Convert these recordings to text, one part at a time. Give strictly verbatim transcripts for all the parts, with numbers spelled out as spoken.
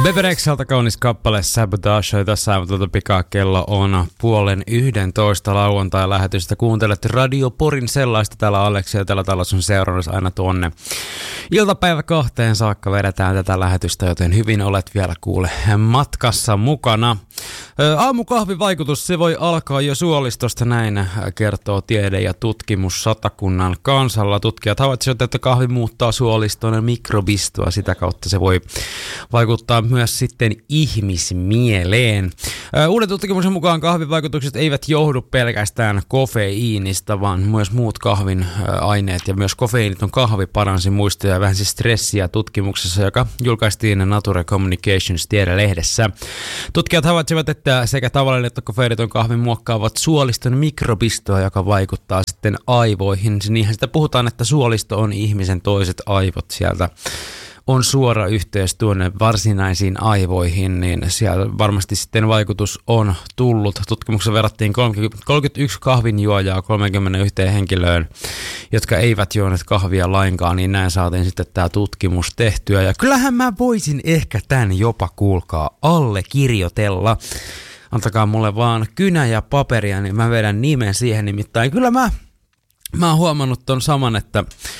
Bebe Rexhalta kaunis kappale Sabotage. Tässä aivan pikaa kello on puolen yhdentoista lauantai-lähetystä. Kuuntelet Radio Porin sellaista. Täällä Aleksi ja täällä talossa on seurannut aina tuonne iltapäivä kahteen saakka vedetään tätä lähetystä, joten hyvin olet vielä kuule matkassa mukana. Aamukahvin vaikutus, se voi alkaa jo suolistosta, näin kertoo tiede ja tutkimus Satakunnan kansalla. Tutkijat havaitsivat, että kahvi muuttaa suoliston mikrobistoa, sitä kautta se voi vaikuttaa myös sitten ihmismieleen. Uuden tutkimuksen mukaan kahvin vaikutukset eivät johdu pelkästään kofeiinista, vaan myös muut kahvin aineet ja myös kofeiiniton kahvi paransi muistia ja vähensi stressiä tutkimuksessa, joka julkaistiin Nature Communications tiedelehdessä. Tutkijat havaitsivat, että sekä tavallinen että kofeiiniton kahvi muokkaavat suoliston mikrobistoa, joka vaikuttaa sitten aivoihin. Niinhän sitä puhutaan, että suolisto on ihmisen toiset aivot, sieltä on suora yhteys tuonne varsinaisiin aivoihin, niin siellä varmasti sitten vaikutus on tullut. Tutkimuksessa verrattiin kolmekymmentäyksi kahvinjuojaa kolmekymmentäyksi henkilöön, jotka eivät juoneet kahvia lainkaan, niin näin saatiin sitten tämä tutkimus tehtyä. Ja kyllähän mä voisin ehkä tämän jopa, kuulkaa, allekirjoitella. Antakaa mulle vaan kynä ja paperia, niin mä vedän nimen siihen nimittäin. Kyllä mä, mä oon huomannut ton saman, että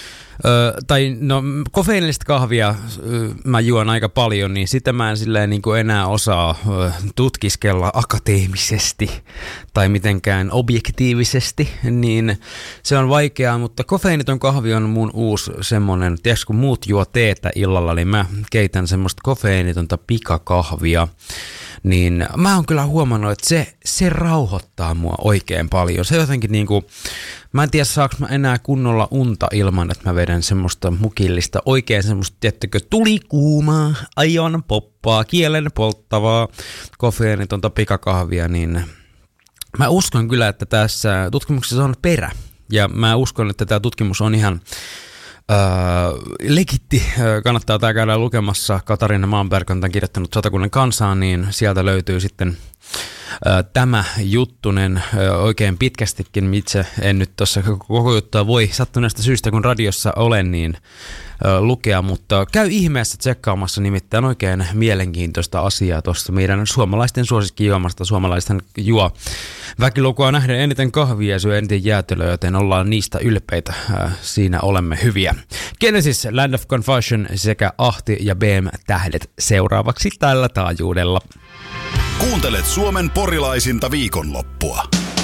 Öö, tai no kofeiinillista kahvia öö, mä juon aika paljon, niin sitä mä en silleen niin kuin enää osaa öö, tutkiskella akateemisesti tai mitenkään objektiivisesti, niin se on vaikeaa, mutta kofeiiniton kahvi on mun uusi semmonen, tiedätkö kun muut juo teetä illalla, niin mä keitän semmoista kofeiinitonta pikakahvia. Niin mä oon kyllä huomannut, että se, se rauhoittaa mua oikein paljon. Se jotenkin niinku, mä en tiedä saaks mä enää kunnolla unta ilman, että mä vedän semmoista mukillista, oikein semmoista, tiettäkö, tulikuumaa, ajon poppaa, kielen polttavaa, kofeiinitonta pikakahvia, niin mä uskon kyllä, että tässä tutkimuksessa on perä. Ja mä uskon, että tämä tutkimus on ihan Uh, legitti, uh, kannattaa tää käydä lukemassa. Katariina Maanberg on tämän kirjoittanut Satakunnan kansaan, niin sieltä löytyy sitten uh, tämä juttunen uh, oikein pitkästikin. Itse en nyt tuossa koko juttua voi sattuneesta syystä, kun radiossa olen, niin uh, lukea, mutta käy ihmeessä tsekkaamassa, nimittäin oikein mielenkiintoista asiaa tuosta meidän suomalaisten suosikkijuomasta. Suomalaisten juo väkilukua nähden eniten kahvia ja syö eniten jäätelöä, joten ollaan niistä ylpeitä. Uh, siinä olemme hyviä. Genesis, Land of Confusion sekä Ahti ja B M-tähdet seuraavaksi tällä taajuudella. Kuuntelet Suomen porilaisinta viikonloppua.